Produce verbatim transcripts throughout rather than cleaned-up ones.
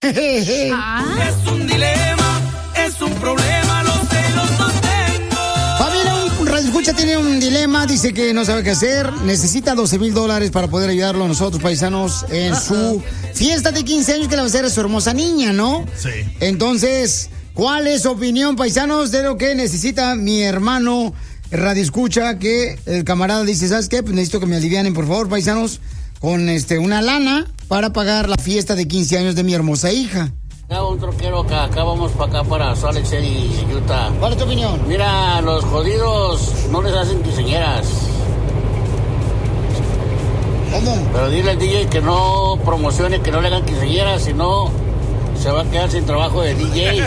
Ah. Es un dilema, es un problema, los celos los tengo. Familia, un radioescucha tiene un dilema, dice que no sabe qué hacer, necesita doce mil dólares para poder ayudarlo a nosotros, paisanos, en su fiesta de quince años que le va a hacer a su hermosa niña, ¿no? Sí. Entonces, ¿cuál es su opinión, paisanos, de lo que necesita mi hermano radioescucha? Que el camarada dice, ¿sabes qué? Pues necesito que me alivianen, por favor, paisanos, con este una lana para pagar la fiesta de quince años de mi hermosa hija. Acá un troquero que acá vamos para acá, para Salt Lake City, Utah. ¿Cuál es tu opinión? Mira, los jodidos no les hacen quinceañeras. ¿Cómo? Pero dile al D J que no promocione, que no le hagan quinceañeras, si no se va a quedar sin trabajo de D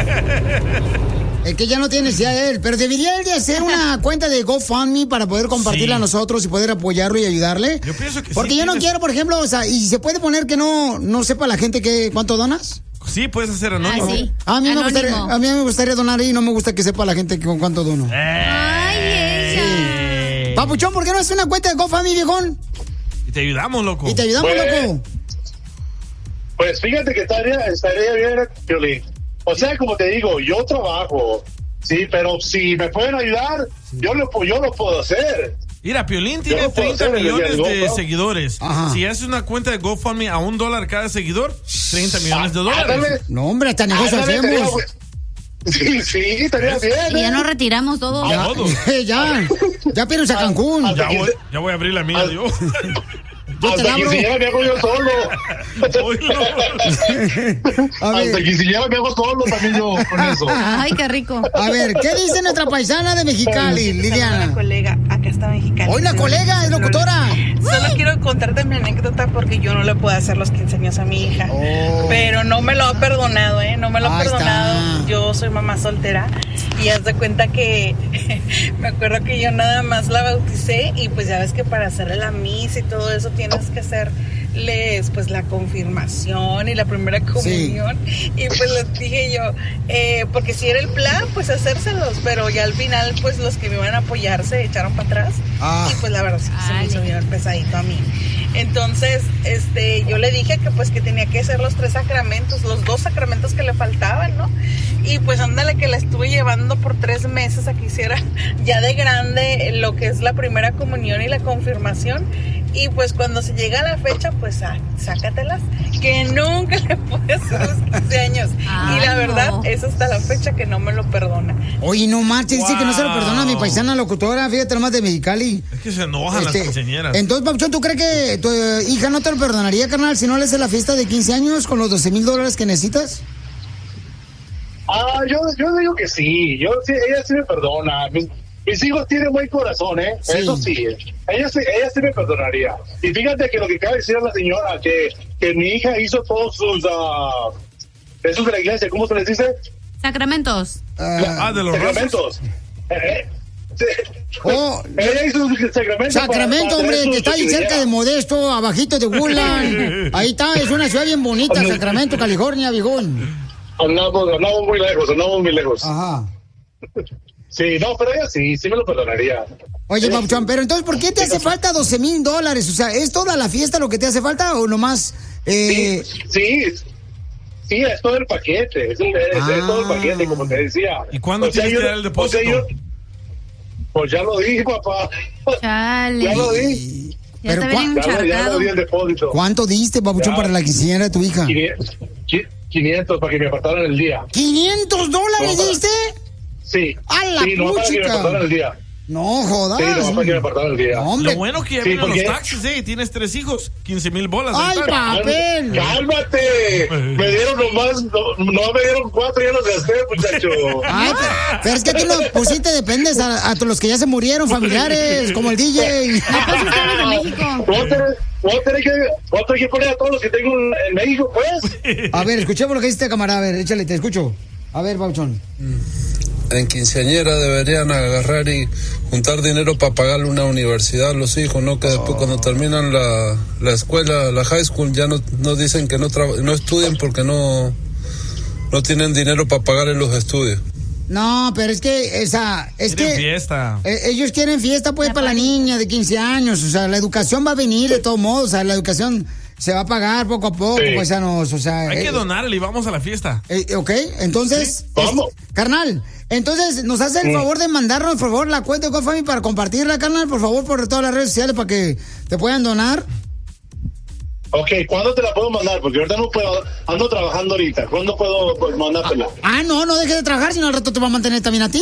J. Es que ya no tiene necesidad de él, pero debería él de hacer una cuenta de GoFundMe para poder compartirla Sí. a nosotros y poder apoyarlo y ayudarle. Yo pienso que Porque sí, yo no tienes- quiero, por ejemplo, o sea, y se puede poner que no, no sepa la gente que cuánto donas. Sí, puedes hacer anónimo. Ah, sí. A mí, me Anónimo. gustaría, a mí me gustaría donar y no me gusta que sepa la gente que con cuánto dono. Ay, ella. Papuchón, ¿por qué no haces una cuenta de GoFundMe, viejón? Y te ayudamos, loco. Y te ayudamos, Pues, loco. Pues fíjate que estaría, estaría bien, Piolín. O sea, como te digo, yo trabajo, sí, pero si me pueden ayudar, yo lo, yo lo puedo hacer. Mira, Piolín tiene Yo no puedo treinta hacer el millones día de del GoFundMe. seguidores. Ajá. Si haces una cuenta de GoFundMe a un dólar cada seguidor, treinta millones de dólares. Ándale, No, hombre, hasta negocio ándale, hacemos. estaría bu- Sí, sí, estaría bien. Y ya ¿eh? nos retiramos todos. Ya. Todos. ya, ya pierdes a Cancún. Hasta Ya que voy, se- ya voy a abrir la mía, Al- yo. Yo te Hasta la que abro. si llega me hago yo solo. Oílo. A Hasta ver, que si llega me hago solo también yo con eso. Ay, qué rico. a ver, ¿qué dice nuestra paisana de Mexicali, Una Liliana? colega, acá está mexicana. Hoy la colega es locutora. Solo quiero contarte mi anécdota porque yo no le puedo hacer los quince años a mi hija. Oh. Pero no me lo ha perdonado, ¿eh? No me lo ha Ahí está. perdonado. Yo soy mamá soltera y haz de cuenta que me acuerdo que yo nada más la bauticé y pues ya ves que para hacerle la misa y todo eso tienes que hacerles pues la confirmación y la primera comunión. Y pues les dije yo, eh, porque si era el plan, pues hacérselos, pero ya al final pues los que me iban a apoyar se echaron para atrás. Ah. Y pues la verdad sí, se me Ay. hizo bien pesadito a mí. Entonces, este, yo le dije que pues que tenía que hacer los tres sacramentos, los dos sacramentos que le faltaban, ¿no? Y pues ándale que la estuve llevando por tres meses a que hiciera ya de grande lo que es la primera comunión y la confirmación. Y pues cuando se llega a la fecha, pues ah, sácatelas, que nunca le pude hacer los quince años. Ay, y la verdad no. es hasta la fecha que no me lo perdona. Oye, no marches, dice que no se lo Wow. perdona a mi paisana locutora, fíjate nomás de Mexicali. Es que se enojan Este, las quinceañeras. entonces, Papuchón, ¿tú crees que tu eh, hija no te lo perdonaría, carnal, si no le haces la fiesta de quince años con los doce mil dólares que necesitas? Ah, yo, yo digo que sí, yo sí, ella sí me perdona. Mis, mis hijos tienen buen corazón, ¿eh? Sí. Eso sí, ella sí, ella sí me perdonaría. Y fíjate que lo que acaba de decir la señora, que, que mi hija hizo todos sus, uh, esos de la iglesia, ¿cómo se les dice? Sacramentos. Ah, de los rostros. Sacramentos. Eh, eh, sí. Oh, Ella hizo sus sacramentos. Sacramento, para- para hombre, tener que su- está ahí su cerca idea. de Modesto, abajito de Woodland. Ahí está, es una ciudad bien bonita, Sacramento, California, viejón. Andamos, andamos muy lejos, andamos muy lejos. Ajá. Sí, no, pero ella sí, sí me lo perdonaría. Oye, Papuchón, pero entonces, ¿por qué te hace falta doce mil dólares? O sea, ¿es toda la fiesta lo que te hace falta o nomás... Eh, Sí, sí, sí, es todo el paquete, es, el- es- es todo el Ah. paquete, como te decía. ¿Y cuándo O sea, tienes yo- que dar el depósito? o sea, yo- pues ya lo dije, papá. Chale. Ya lo di. Ya Pero está bien Ya, lo- ya lo encharcado. di el depósito. ¿Cuánto diste, Papuchón, Ya. para la quinceañera de tu hija? quinientos, qui- quinientos para que me apartaran el día. ¿quinientos dólares No, diste? Sí. ¡A la sí, no para que me puchica! apartaran el día. No jodas. Sí, no para que me apartaran el día. No, hombre. Lo bueno que ya Sí, vienen porque- los taxis, ¿eh? Tienes tres hijos, quince mil bolas. ¡Ay, ahí está. papel! ¡Cálmate! Me dieron nomás, no, no me dieron cuatro, ya los gasté, muchacho. Ay, pero, pero es que tú no pusiste, dependes a, a los que ya se murieron, familiares, como el D J. Después ustedes de México. Voy a tener, voy a tener que, voy a tener que poner a todos los que tengo en México, pues. A ver, escuchemos lo que dice este camarada. A ver, échale, te escucho. A ver, Papuchón. En quinceañera deberían agarrar y juntar dinero para pagarle una universidad a los hijos, ¿no? Que después cuando terminan la, la escuela, la high school, ya no, no dicen que no, traba- no estudien porque no, no tienen dinero para pagarle los estudios. No, pero es que, esa, es Quieren que... fiesta. eh, ellos quieren fiesta, pues, para la niña de quince años. O sea, la educación va a venir de todos modos. O sea, la educación se va a pagar poco a poco, Sí. paisanos, o sea... Hay eh, que donarle y vamos a la fiesta. eh, ok, entonces... Vamos. es- carnal, entonces, ¿nos hace el Mm. favor de mandarnos, por favor, la cuenta de GoFundMe para compartirla, carnal? Por favor, por todas las redes sociales para que te puedan donar. Ok, ¿cuándo te la puedo mandar? Porque ahorita no puedo, ando trabajando ahorita. ¿Cuándo puedo pues, mandártela? Ah, no, no dejes de trabajar, si no al rato te va a mantener también a ti.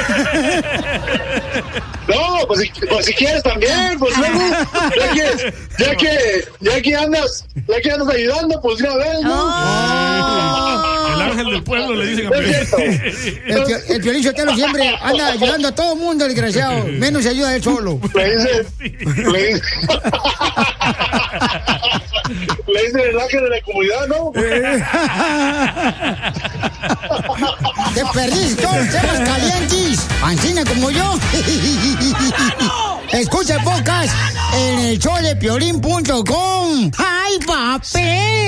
No, pues si, pues si quieres también, pues luego, ya que, ya que, ya que andas, ya que andas ayudando, pues ya ves, ¿no? Oh. El ángel del pueblo le dicen a No es cierto. El, pio- el Piolín Sotelo siempre anda ayudando a todo el mundo, desgraciado. Menos se ayuda a él solo. Le dice, le dice, le dice el ángel de la comunidad, ¿no? Te perdiste todos los temas calientes. Pancina como yo. Escucha el podcast en el show de piolín punto com. ¡Ay, papel!